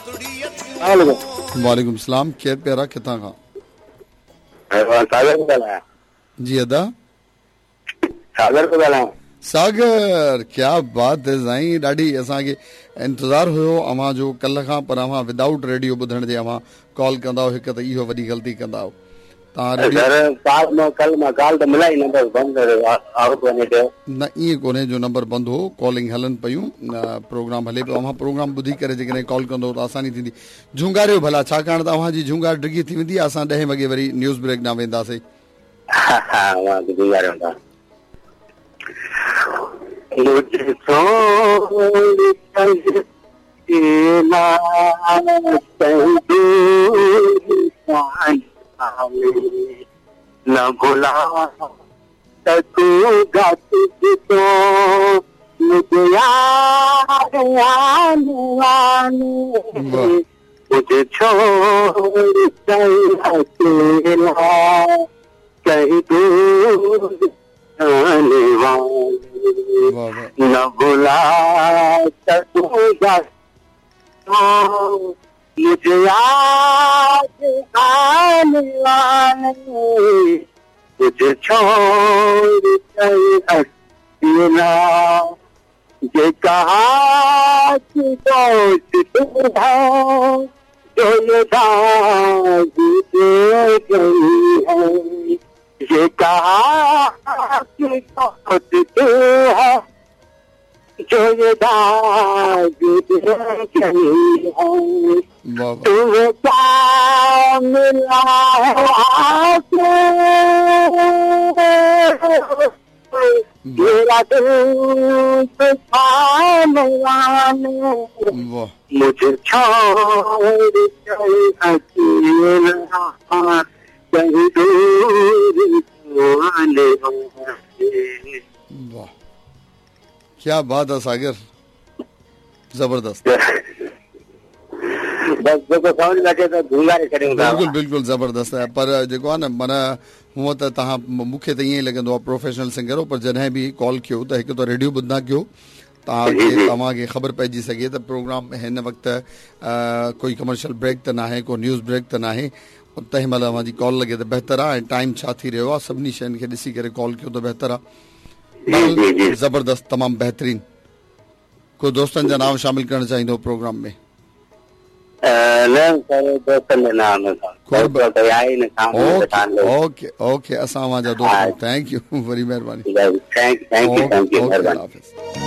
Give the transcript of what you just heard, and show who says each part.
Speaker 1: वालेकुम सलाम, केर प्यारा किथां खां? जी अदा सागर, क्या बात है साईं, ॾाढी असांखे इंतज़ारु हुयो अव्हां जो कल्ह खां, पर अव्हां विदाउट रेडियो ॿुधण जे अव्हां कॉल कंदा हुओ, हिकु त इहो वॾी ग़लती कंदा हुओ तव्हां रेडियो। न ईअं कोन्हे जो नंबर बंदि हो, कॉलिंग हलनि पियूं, प्रोग्राम हले पियो, अव्हां प्रोग्राम ॿुधी करे जेकॾहिं कॉल कंदो त आसानी थींदी। झुंगारियो भला, छाकाणि त अव्हांजी झुंगार डिघी थी वेंदी, असां 10 वॻे वरी न्यूज़ ब्रेक ॾांहुं वेंदासीं।
Speaker 2: न भुला तू गत तो मुझे याद मुझे छोड़ अकेला कहीं दूर जाने वाले, न भुला तू गत मुझे याद आने वाले, मुझे छोड़ अकेला, ये कहा कि दोस्त तू है जो ये दाग दे गई है, ये कहा कि दोस्त तू है जो ये दाग दे गई है, तुम्हें क्या मिला है आके मेरा दिल थाने वाले, मुझे छोड़ अकेला कहीं दूर जाने वाले।
Speaker 1: वाह, क्या बात है सागर, जबरदस्त। बिल्कुल बिल्कुल जबरदस्त है, पर जेको आहे न माना हूअं त तव्हां मूंखे त ईअं ई लॻंदो आहे प्रोफेशनल सिंगर हो, पर जॾहिं बि कॉल कयो त हिकु त रेडियो ॿुधंदा कयो तव्हांखे ख़बर पइजी सघे त प्रोग्राम हिन वक़्तु कोई कमर्शियल ब्रेक त न आहे, को न्यूज़ ब्रेक त न आहे, तंहिं महिल अव्हांजी कॉल लॻे त बहितर आहे, ऐं टाइम छा थी रहियो आहे सभिनी शयुनि खे ॾिसी करे कॉल कयो त बहितर आहे। ज़बरदस्त, तमामु बहितरीनु। को दोस्तनि जा नाम शामिल करणु चाहींदो प्रोग्राम में? ओके, असां अव्हांजा दोस्त, थैंक यू, वरी महिरबानी।